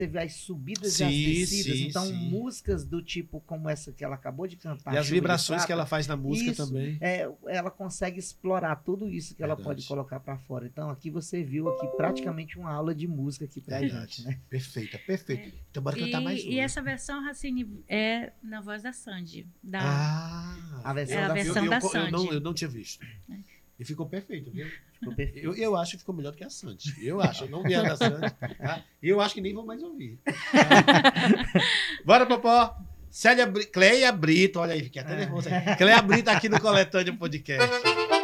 vê as subidas Sim, e as descidas. sim, Então, sim. músicas do tipo como essa que ela acabou de cantar. E as Chuva de vibrações Prata, que ela faz na música isso, também. ela consegue explorar tudo isso que ela Verdade. pode colocar para fora. Então, aqui você viu aqui praticamente uma aula de música aqui pra gente, né? Perfeita, perfeito. Então bora cantar mais uma. E essa versão, Racine, é na voz da Sandy. A versão É a da versão da Sandy. Eu não tinha visto. E ficou perfeito, viu? Ficou perfeito. Eu acho que ficou melhor do que a Sandy. Eu acho. Eu não vi a da Sandy. Tá? Eu acho que nem vou mais ouvir. Bora, Popó. Cléia Brito. Olha aí, fiquei até nervoso. Cléia Brito aqui no Coletânea Podcast.